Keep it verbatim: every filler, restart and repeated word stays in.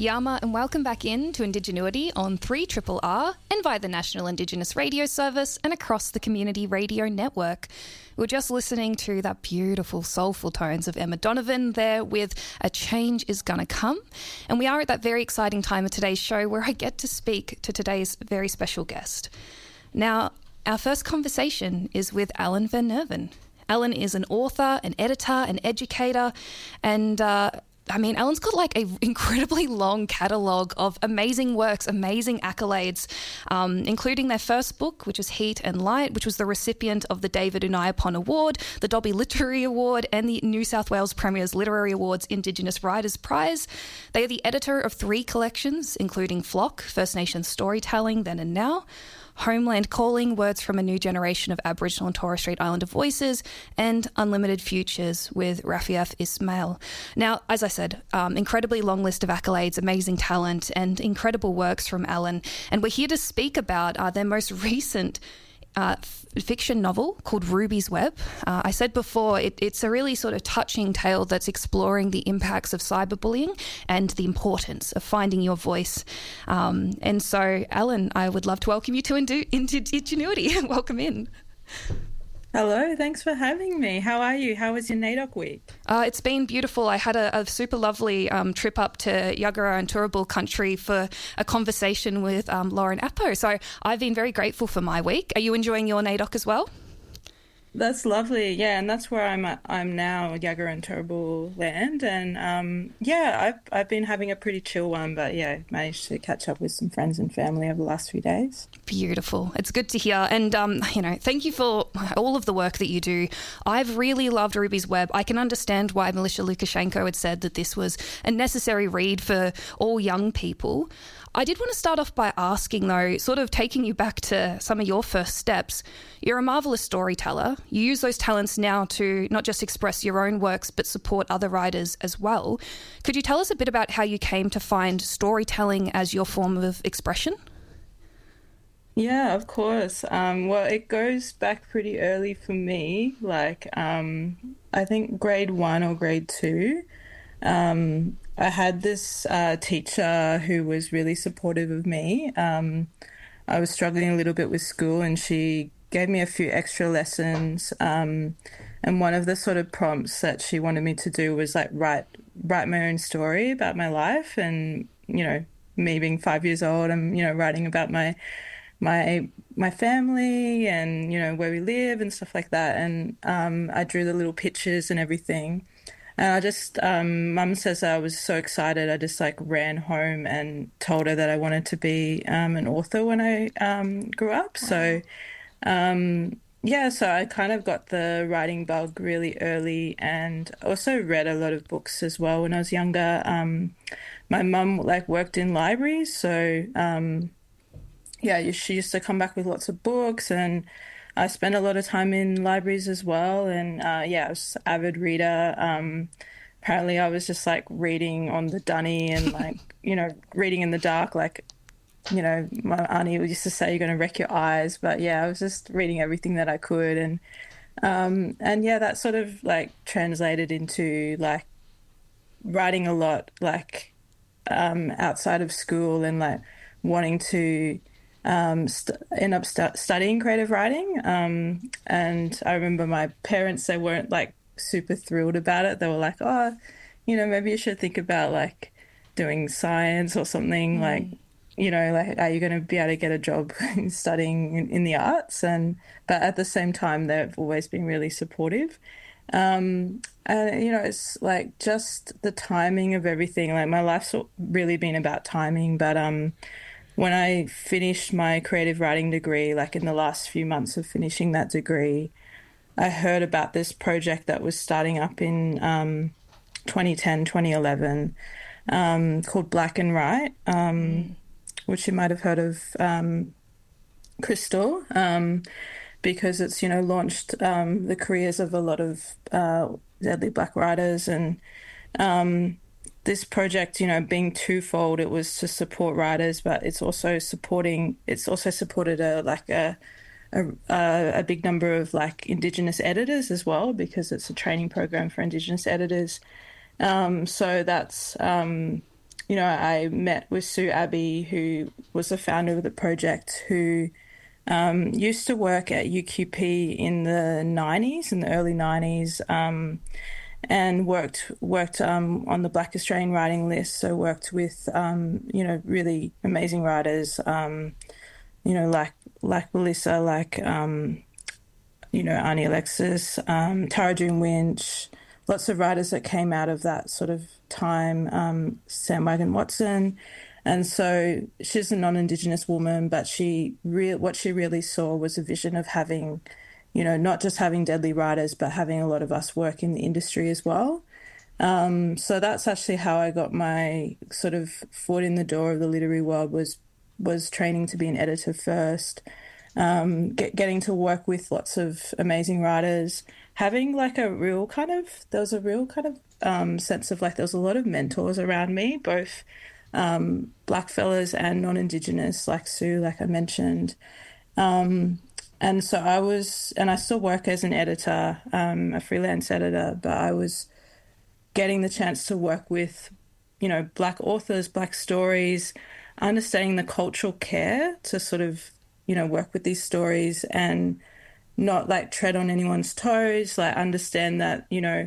Yama, and welcome back in to Indigenuity on three R R R and via the National Indigenous Radio Service and across the Community Radio Network. We were just listening to that beautiful, soulful tones of Emma Donovan there with A Change Is Gonna Come. And we are at that very exciting time of today's show where I get to speak to today's very special guest. Now, our first conversation is with Alan Van Nerven. Alan is an author, an editor, an educator, and uh, I mean, Alan's got like an incredibly long catalogue of amazing works, amazing accolades, um, including their first book, which was Heat and Light, which was the recipient of the David Unaipon Award, the Dobby Literary Award, and the New South Wales Premier's Literary Awards Indigenous Writers Prize. They are the editor of three collections, including Flock, First Nations Storytelling, Then and Now, Homeland Calling, Words from a New Generation of Aboriginal and Torres Strait Islander Voices, and Unlimited Futures with Rafiaf Ismail. Now, as I said, um, incredibly long list of accolades, amazing talent, and incredible works from Alan. And we're here to speak about uh, their most recent Uh, f- fiction novel called Ruby's Web. Uh, I said before, it, it's a really sort of touching tale that's exploring the impacts of cyberbullying and the importance of finding your voice. Um, and so, Alan, I would love to welcome you to Indu- Indigenuity. Welcome in. Hello, thanks for having me. How are you? How was your NAIDOC week? Uh, it's been beautiful. I had a, a super lovely um, trip up to Yagara and Turrbal country for a conversation with um, Lauren Appo. So I've been very grateful for my week. Are you enjoying your NAIDOC as well? That's lovely, yeah, and that's where I'm at. I'm now, Yagara and Turrbal land, and um, yeah, I've I've been having a pretty chill one, but yeah, managed to catch up with some friends and family over the last few days. Beautiful. It's good to hear, and um, you know, thank you for all of the work that you do. I've really loved Ruby's Web. I can understand why Militia Lukashenko had said that this was a necessary read for all young people. I did want to start off by asking, though, sort of taking you back to some of your first steps. You're a marvellous storyteller. You use those talents now to not just express your own works, but support other writers as well. Could you tell us a bit about how you came to find storytelling as your form of expression? Yeah, of course. Um, well, it goes back pretty early for me, like um, I think grade one or grade two. Um, I had this uh, teacher who was really supportive of me. Um, I was struggling a little bit with school, and she gave me a few extra lessons. Um, and one of the sort of prompts that she wanted me to do was like write write my own story about my life. And you know, me being five years old, I'm you know writing about my my my family and you know where we live and stuff like that. And um, I drew the little pictures and everything. And I just, um, Mum says I was so excited, I just like ran home and told her that I wanted to be um, an author when I um, grew up. Wow. So, um, yeah, so I kind of got the writing bug really early, and also read a lot of books as well when I was younger. Um, my mum like worked in libraries, so um, yeah, she used to come back with lots of books, and I spent a lot of time in libraries as well. And uh, yeah, I was an avid reader. Um, apparently I was just like reading on the dunny and like, you know, reading in the dark. Like, you know, my auntie used to say, you're going to wreck your eyes. But yeah, I was just reading everything that I could. And, um, and yeah, that sort of like translated into like writing a lot, like um, outside of school, and like wanting to Um, st- end up st- studying creative writing. Um, and I remember my parents, they weren't like super thrilled about it. They were like, oh, you know, maybe you should think about like doing science or something. Mm. Like, you know, like, are you going to be able to get a job studying in, in the arts? And, but at the same time, they've always been really supportive. Um, and, you know, it's like just the timing of everything. Like my life's really been about timing, but, um, when I finished my creative writing degree, like in the last few months of finishing that degree, I heard about this project that was starting up in um, twenty ten, twenty eleven, um, called Black and Right, um, mm. which you might have heard of, um, Crystal, um, because it's, you know, launched um, the careers of a lot of uh, deadly Black writers. And um this project, you know, being twofold, it was to support writers, but it's also supporting, it's also supported a like a, a, a big number of like Indigenous editors as well, because it's a training program for Indigenous editors. Um, so that's, um, you know, I met with Sue Abbey, who was the founder of the project, who um, used to work at U Q P in the nineties, in the early nineties, um, and worked worked um, on the Black Australian Writing List. So worked with um, you know, really amazing writers, um, you know, like like Melissa, like um, you know, Arnie Alexis, um, Tara June Winch, lots of writers that came out of that sort of time, um, Sam Wagon Watson. And so she's a non-Indigenous woman, but she re- what she really saw was a vision of having, you know, not just having deadly writers, but having a lot of us work in the industry as well. Um, so that's actually how I got my sort of foot in the door of the literary world, was was training to be an editor first, um, get, getting to work with lots of amazing writers, having like a real kind of, there was a real kind of um, sense of like there was a lot of mentors around me, both um, Black fellas and non-Indigenous, like Sue, like I mentioned. Um, and so I was, and I still work as an editor, um, a freelance editor, but I was getting the chance to work with, you know, Black authors, Black stories, understanding the cultural care to sort of, you know, work with these stories and not like tread on anyone's toes, like understand that, you know,